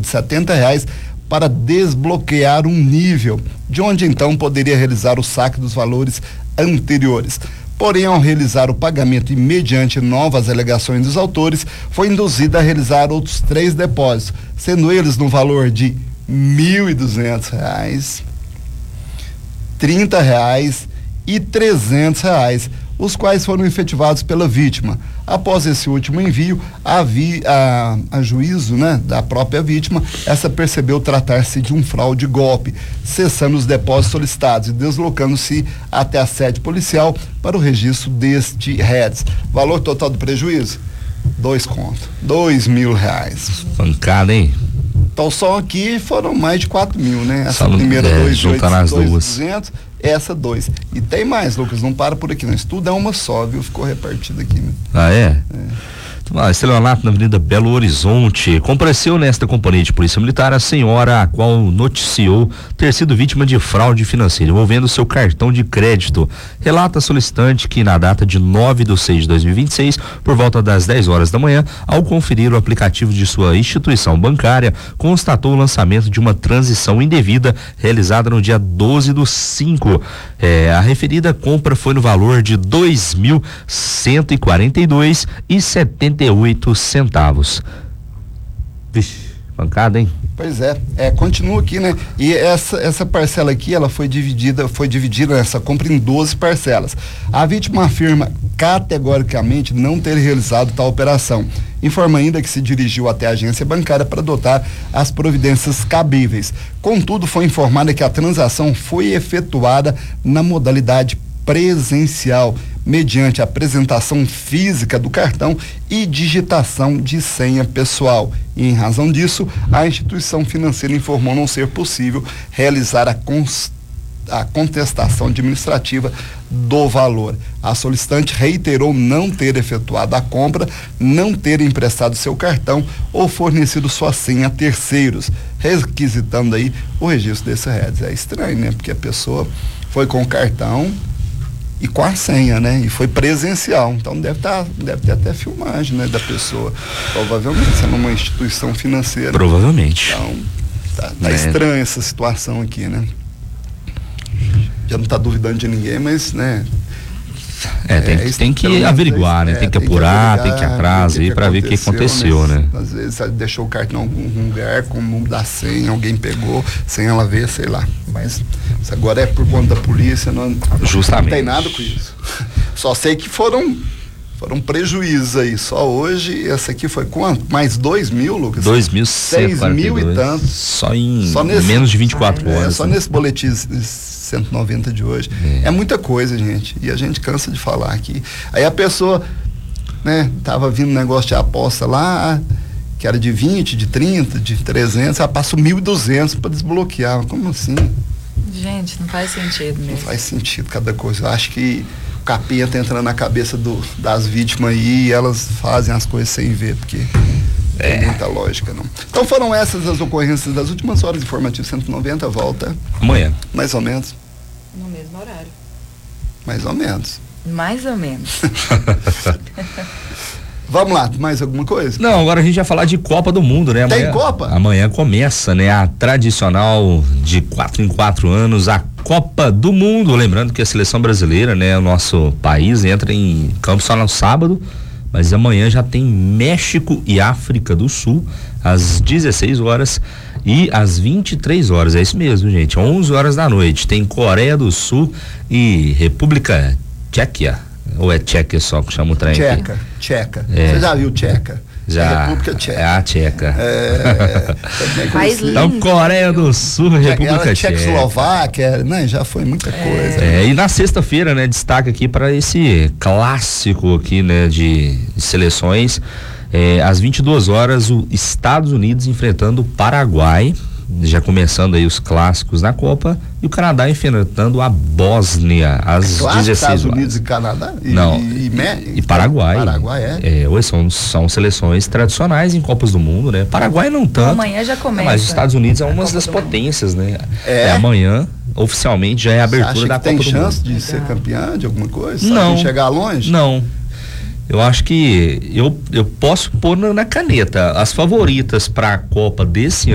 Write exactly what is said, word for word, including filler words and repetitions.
de setenta reais para desbloquear um nível, de onde então poderia realizar o saque dos valores anteriores. Porém, ao realizar o pagamento e mediante novas alegações dos autores, foi induzida a realizar outros três depósitos, sendo eles no valor de mil e duzentos reais, trinta reais e trezentos reais, os quais foram efetivados pela vítima. Após esse último envio, a, vi, a, a juízo, né, da própria vítima, essa percebeu tratar-se de um fraude golpe, cessando os depósitos solicitados e deslocando-se até a sede policial para o registro deste R E D S. Valor total do prejuízo? Dois contos. Dois mil reais. Pancada, hein? Então só aqui foram mais de quatro mil, né? Essa Só, primeira é, dois, juntar as dois, duas. duzentos, essa dois. E tem mais, Lucas, não para por aqui, não. Isso tudo é uma só, viu? Ficou repartido aqui, né? Ah, é? É. Ah, estelionato na Avenida Belo Horizonte. Compareceu nesta companhia de polícia militar a senhora a qual noticiou ter sido vítima de fraude financeira envolvendo seu cartão de crédito. Relata a solicitante que na data de nove de seis de dois mil e vinte e seis, por volta das dez horas da manhã, ao conferir o aplicativo de sua instituição bancária, constatou o lançamento de uma transição indevida realizada no dia doze do cinco. É, a referida compra foi no valor de dois mil cento e quarenta e dois reais e setenta e oito centavos. Vixe, pancada, hein? Pois é, é, continua aqui, né? E essa, essa parcela aqui, ela foi dividida, foi dividida nessa compra em doze parcelas. A vítima afirma categoricamente não ter realizado tal operação. Informa ainda que se dirigiu até a agência bancária para adotar as providências cabíveis. Contudo, foi informada que a transação foi efetuada na modalidade presencial, mediante a apresentação física do cartão e digitação de senha pessoal. E, em razão disso, a instituição financeira informou não ser possível realizar a, cons, a contestação administrativa do valor. A solicitante reiterou não ter efetuado a compra, não ter emprestado seu cartão ou fornecido sua senha a terceiros, requisitando aí o registro desse R E D S. É estranho, né? Porque a pessoa foi com o cartão e com a senha, né? E foi presencial, então deve tá, deve ter até filmagem, né, da pessoa, provavelmente sendo uma instituição financeira. Provavelmente. Então tá, tá é. estranha essa situação aqui, né? Já não tá duvidando de ninguém, mas, né? É, tem, é, tem que averiguar, né? É, tem que apurar, tem que ir atrás aí para ver o que aconteceu, né? Às vezes deixou o cartão em algum lugar com o número da senha, alguém pegou, sem ela ver, sei lá. Mas isso agora é por conta da polícia, não, Justamente. Não tem nada com isso. Só sei que foram foram prejuízos aí. Só hoje, essa aqui foi quanto? Mais dois mil, Lucas? Dois mil, seis mil e tanto. Só em só nesse, menos de vinte e quatro horas. É, só nesse boletim cento e noventa de hoje. É. é muita coisa, gente. E a gente cansa de falar aqui. Aí a pessoa, né, tava vindo um negócio de aposta lá, que era de vinte, de trinta, de trezentos, ela passa mil e duzentos para desbloquear. Como assim? Gente, não faz sentido mesmo. Não faz sentido cada coisa. Eu acho que o capeta entra na cabeça do, das vítimas aí e elas fazem as coisas sem ver, porque é. Tem muita lógica, não. Então foram essas as ocorrências das últimas horas. Informativo cento e noventa volta amanhã. Mais ou menos. No mesmo horário. Mais ou menos. Mais ou menos. Vamos lá, mais alguma coisa? Não, agora a gente vai falar de Copa do Mundo, né? Amanhã, Tem Copa? Amanhã começa, né? A tradicional de quatro em quatro anos, a Copa do Mundo. Lembrando que a seleção brasileira, né? O nosso país entra em campo só no sábado, mas amanhã já tem México e África do Sul, às dezesseis horas e às vinte e três horas. É isso mesmo, gente. onze horas da noite. Tem Coreia do Sul e República Tchequia. Ou é Tchequia só que chama o trem? Tcheca, aqui? Tcheca. É. Você já viu Tcheca? Já. É a República Tcheca. É a Tcheca. É, País lindo. Então, Coreia do Sul, República Tcheca. Tchecoslováquia, né? Já foi muita coisa. É, e na sexta-feira, né, destaque aqui para esse clássico aqui, né, de seleções, é, às vinte e duas horas, os Estados Unidos enfrentando o Paraguai, já começando aí os clássicos na Copa, e o Canadá enfrentando a Bósnia às Clássico, dezesseis Estados horas. Unidos e Canadá? E, Não, e, e, e Paraguai. Paraguai, é? É, hoje são, são seleções tradicionais em Copas do Mundo, né? Paraguai não tanto. Amanhã já começa. Mas os Estados Unidos é uma Copa das do potências, né? É. É amanhã, oficialmente, já é a abertura Você acha da que Copa tem do chance Mundo. de ser campeã de alguma coisa? Não. Sabe chegar longe? Não. Eu acho que eu, eu posso pôr na, na caneta as favoritas para a Copa desse